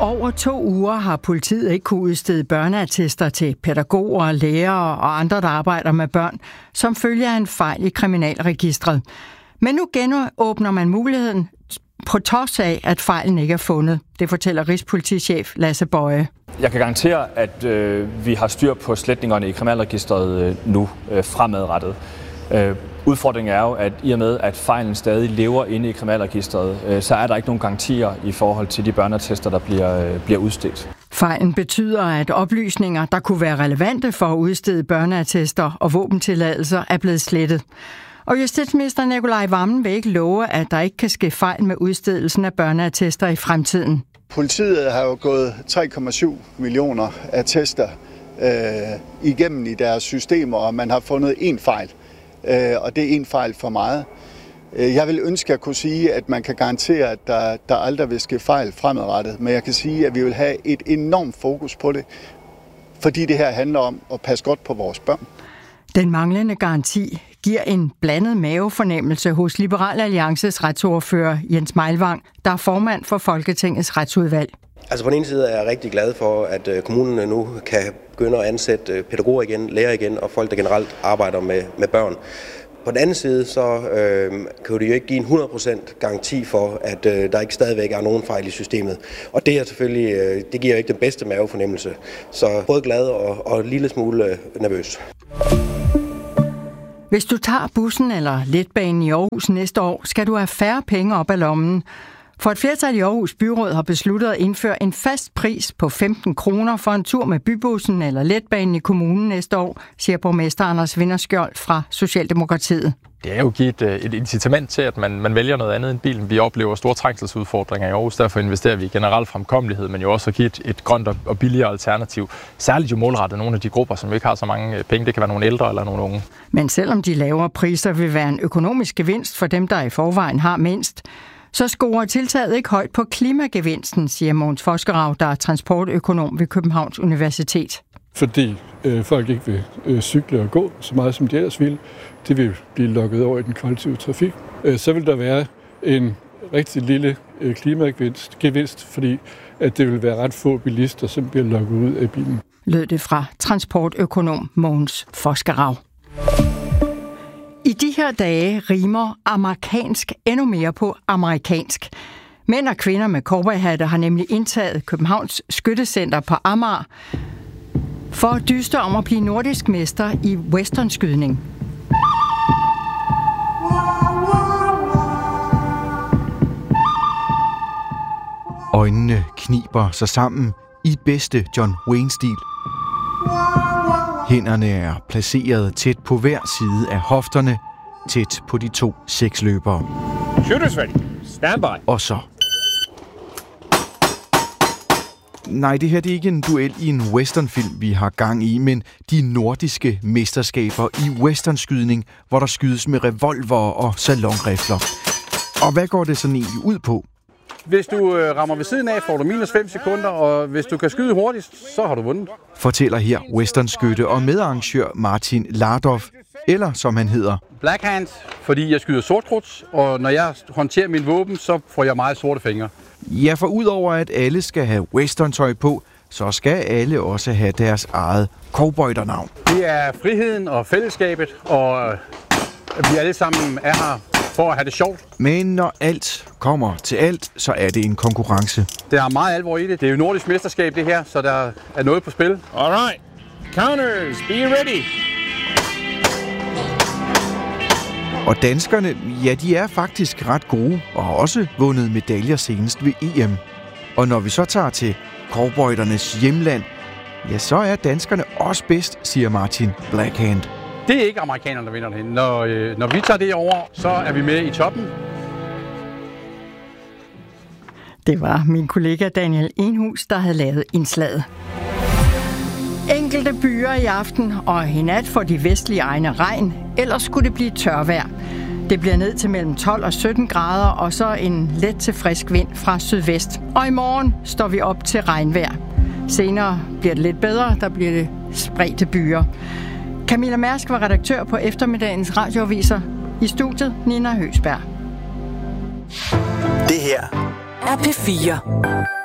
over 2 uger har politiet ikke kunnet udstede børneattester til pædagoger, lærere og andre, der arbejder med børn, som følge af en fejl i kriminalregistret. Men nu genåbner man muligheden på trods af, at fejlen ikke er fundet. Det fortæller Rigspolitichef Lasse Boje. Jeg kan garantere, at vi har styr på sletningerne i kriminalregistret nu fremadrettet. Udfordringen er jo, at i og med, at fejlen stadig lever inde i kriminalregistret, så er der ikke nogen garantier i forhold til de børneattester, der bliver udstedt. Fejlen betyder, at oplysninger, der kunne være relevante for at udstede børneattester og våbentilladelser, er blevet slettet. Og justitsminister Nicolai Wammen vil ikke love, at der ikke kan ske fejl med udstedelsen af børneattester i fremtiden. Politiet har jo gået 3,7 millioner attester igennem i deres systemer, og man har fundet én fejl. Og det er én fejl for meget. Jeg vil ønske at kunne sige, at man kan garantere, at der aldrig vil ske fejl fremadrettet, men jeg kan sige, at vi vil have et enormt fokus på det, fordi det her handler om at passe godt på vores børn. Den manglende garanti giver en blandet mavefornemmelse hos Liberal Alliances retsordfører Jens Meilvang, der er formand for Folketingets retsudvalg. Altså på den ene side er jeg rigtig glad for, at kommunen nu kan begynde at ansætte pædagoger igen, lærere igen og folk, der generelt arbejder med børn. På den anden side, så kan det jo ikke give en 100% garanti for, at der ikke stadigvæk er nogen fejl i systemet. Og det er selvfølgelig, det giver jo ikke den bedste mavefornemmelse. Så både glad og en lille smule nervøs. Hvis du tager bussen eller letbanen i Aarhus næste år, skal du have færre penge op ad lommen. For et flertal i Aarhus Byråd har besluttet at indføre en fast pris på 15 kroner for en tur med bybussen eller letbanen i kommunen næste år, siger borgmester Anders Vinderskjold fra Socialdemokratiet. Det er jo givet et incitament til, at man vælger noget andet end bilen. Vi oplever store trængselsudfordringer i Aarhus, derfor investerer vi i generelt fremkommelighed, men jo også at give et grønt og billigere alternativ. Særligt jo målrettet nogle af de grupper, som ikke har så mange penge. Det kan være nogle ældre eller nogle unge. Men selvom de lavere priser vil være en økonomisk gevinst for dem, der i forvejen har mindst, så scorer tiltaget ikke højt på klimagevinsten, siger Mogens Fosgerau, der er transportøkonom ved Københavns Universitet. Fordi folk ikke vil cykle og gå så meget, som de ellers vil. Det vil blive lukket over i den kollektive trafik. Så vil der være en rigtig lille klimagevinst, fordi at det vil være ret få bilister, som bliver lukket ud af bilen. Lød det fra transportøkonom Mogens Fosgerau. I de her dage rimer amerikansk endnu mere på amerikansk. Mænd og kvinder med cowboyhatte har nemlig indtaget Københavns Skyttecenter på Amager for at dyste om at blive nordisk mester i westernskydning. Øjnene kniber sig sammen i bedste John Wayne-stil. Hænderne er placeret tæt på hver side af hofterne, tæt på de 2 seksløbere. Shooters ready. Stand by. Og så. Nej, det her det er ikke en duel i en westernfilm, vi har gang i, men de nordiske mesterskaber i westernskydning, hvor der skydes med revolver og salonrifler. Og hvad går det sådan egentlig ud på? Hvis du rammer ved siden af, får du minus 5 sekunder, og hvis du kan skyde hurtigst, så har du vundet. Fortæller her westernskytte og medarrangør Martin Lardorf, eller som han hedder. Blackhand, fordi jeg skyder sortkrudt, og når jeg håndterer min våben, så får jeg meget sorte fingre. Ja, for udover at alle skal have westerntøj på, så skal alle også have deres eget cowboydernavn. Det er friheden og fællesskabet, og vi alle sammen er her for at have det sjovt. Men når alt kommer til alt, så er det en konkurrence. Der er meget alvor i det. Det er jo nordisk mesterskab det her, så der er noget på spil. Alright, counters, be ready. Og danskerne, ja, de er faktisk ret gode og har også vundet medaljer senest ved EM. Og når vi så tager til cowboydernes hjemland, ja, så er danskerne også bedst, siger Martin Blackhand. Det er ikke amerikanerne, der vinder det. Når vi tager det over, så er vi med i toppen. Det var min kollega Daniel Enhus, der havde lavet indslaget. Enkelte byer i aften, og i nat får de vestlige egne regn, ellers skulle det blive tørvejr. Det bliver ned til mellem 12 og 17 grader, og så en let til frisk vind fra sydvest. Og i morgen står vi op til regnvejr. Senere bliver det lidt bedre, der bliver det spredte byer. Camilla Mærsk var redaktør på eftermiddagens radioaviser. I studiet Nina Høsberg. Det her er P4.